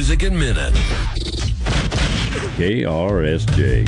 Music in Minute. KRSJ.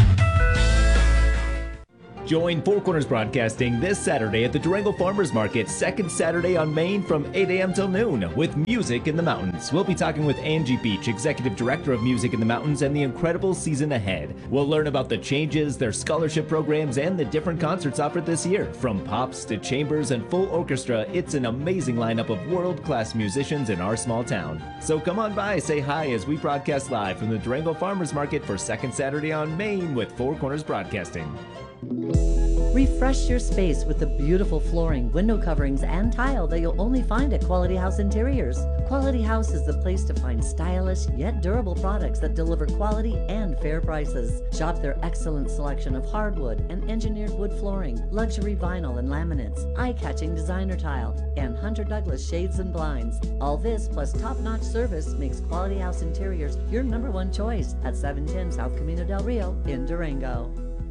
Join Four Corners Broadcasting this Saturday at the Durango Farmers Market, second Saturday on Main from 8 a.m. till noon with Music in the Mountains. We'll be talking with Angie Beach, Executive Director of Music in the Mountains, and the incredible season ahead. We'll learn about the changes, their scholarship programs, and the different concerts offered this year. From pops to chambers and full orchestra, it's an amazing lineup of world-class musicians in our small town. So come on by, say hi as we broadcast live from the Durango Farmers Market for second Saturday on Main with Four Corners Broadcasting. Refresh your space with the beautiful flooring, window coverings, and tile that you'll only find at Quality House Interiors. Quality House is the place to find stylish yet durable products that deliver quality and fair prices. Shop their excellent selection of hardwood and engineered wood flooring, luxury vinyl and laminates, eye-catching designer tile, and Hunter Douglas shades and blinds. All this plus top-notch service makes Quality House Interiors your #1 choice at 710 South Camino del Rio in Durango.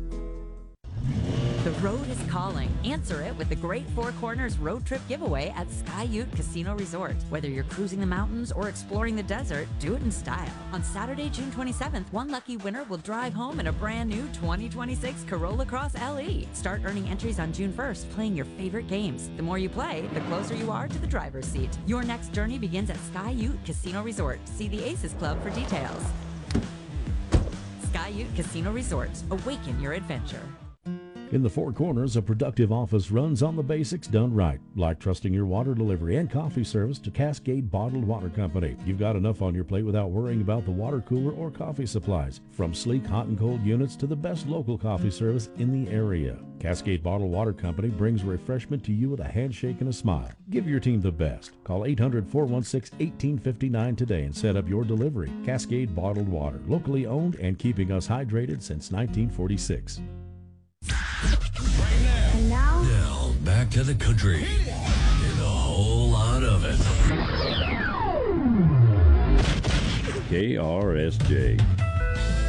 The road is calling. Answer it with the Great Four Corners Road Trip Giveaway at Sky Ute Casino Resort. Whether you're cruising the mountains or exploring the desert, do it in style. On Saturday, June 27th, one lucky winner will drive home in a brand new 2026 Corolla Cross LE. Start earning entries on June 1st, playing your favorite games. The more you play, the closer you are to the driver's seat. Your next journey begins at Sky Ute Casino Resort. See the Aces Club for details. Sky Ute Casino Resort. Awaken your adventure. In the Four Corners, a productive office runs on the basics done right, like trusting your water delivery and coffee service to Cascade Bottled Water Company. You've got enough on your plate without worrying about the water cooler or coffee supplies. From sleek hot and cold units to the best local coffee service in the area. Cascade Bottled Water Company brings refreshment to you with a handshake and a smile. Give your team the best. Call 800-416-1859 today and set up your delivery. Cascade Bottled Water, locally owned and keeping us hydrated since 1946. And now, Back to the country and a whole lot of it. KRSJ.